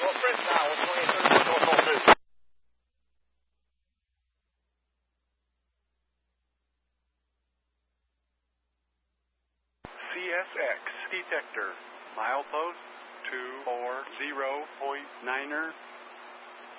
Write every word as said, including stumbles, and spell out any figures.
Well, Fritz now, one twenty-eight thirty-one North Hall two. C S X detector, milepost two four zero point niner.